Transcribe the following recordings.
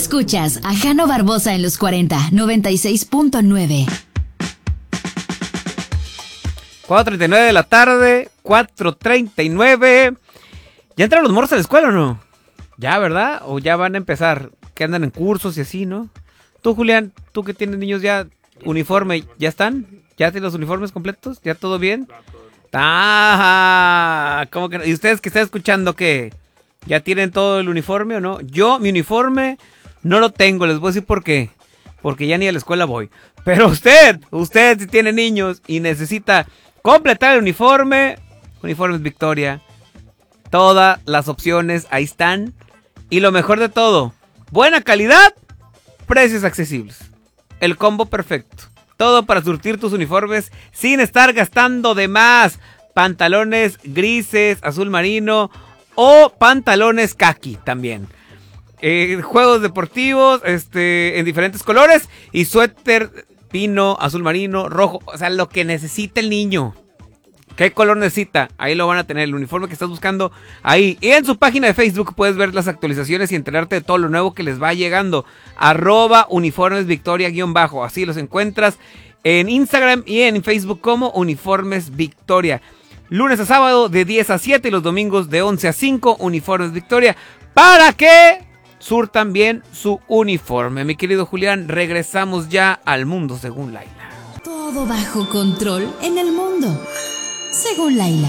escuchas a Jano Barbosa en los 40, 96.9. 4:39 de la tarde, 4:39. ¿Ya entraron los morros a la escuela o no? Ya, ¿verdad? ¿O ya van a empezar? Que andan en cursos y así, ¿no? Tú, Julián, tú que tienes niños ya, uniforme, ¿ya están? ¿Ya tienen los uniformes completos? ¿Ya todo bien? ¡Ah! ¿Cómo que no? ¿Y ustedes que están escuchando qué? ¿Ya tienen todo el uniforme o no? Yo, mi uniforme, no lo tengo, les voy a decir por qué. Porque ya ni a la escuela voy. Pero usted si tiene niños y necesita completar el uniforme, Uniformes Victoria. Todas las opciones ahí están. Y lo mejor de todo, buena calidad, precios accesibles. El combo perfecto. Todo para surtir tus uniformes sin estar gastando de más. Pantalones grises, azul marino o pantalones caqui también. Juegos deportivos en diferentes colores y suéter pino, azul marino, rojo. O sea, lo que necesita el niño. ¿Qué color necesita? Ahí lo van a tener, el uniforme que estás buscando ahí. Y en su página de Facebook puedes ver las actualizaciones y enterarte de todo lo nuevo que les va llegando. @uniformesvictoria_. Así los encuentras en Instagram y en Facebook como Uniformes Victoria. Lunes a sábado de 10 a 7 y los domingos de 11 a 5, Uniformes Victoria. Para que surtan bien su uniforme. Mi querido Julián, regresamos ya al mundo según Laila. Todo bajo control en el mundo según Laila.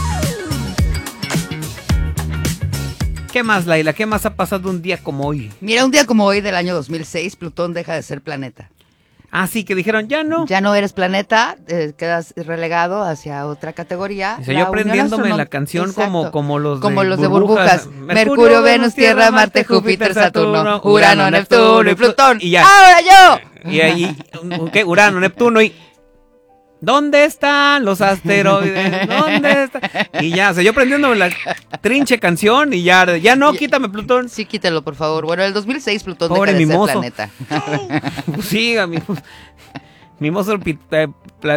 ¿Qué más, Laila? ¿Qué más ha pasado un día como hoy? Mira, un día como hoy del año 2006, Plutón deja de ser planeta. Ah, sí, que dijeron, ya no. Ya no eres planeta, quedas relegado hacia otra categoría. O sea, yo aprendiéndome la canción como los de burbujas. Mercurio, Venus, Tierra, Marte, Júpiter, Saturno, Urano, Neptuno y Plutón. Y ya. ¡Ahora yo! Y ahí, ¿qué? Urano, Neptuno y... ¿Dónde están los asteroides? ¿Dónde están? Y ya, o sea, yo aprendiéndome la trinche canción y ya no, quítame Plutón. Sí, quítelo, por favor. Bueno, en el 2006 Plutón Pobre deja de mimoso. ser planeta. Pues sí, mimoso